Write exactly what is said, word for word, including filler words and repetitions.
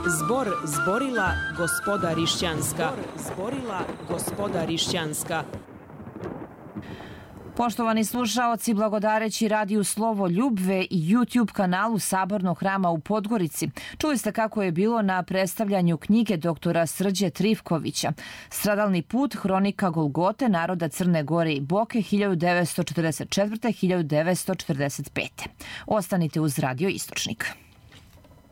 Zbor zborila gospoda Rišćanska. Zborila gospoda Rišćanska. Poštovani slušaoci, blagodareći radiju Slovo Ljubve i YouTube kanalu Sabornog hrama u Podgorici, čuli ste kako je bilo na predstavljanju knjige doktora Srđe Trifkovića Stradalni put, hronika Golgote naroda Crne Gore i Boke hiljadu devetsto četrdeset četvrte do hiljadu devetsto četrdeset pete. Ostanite uz Radio Istočnik.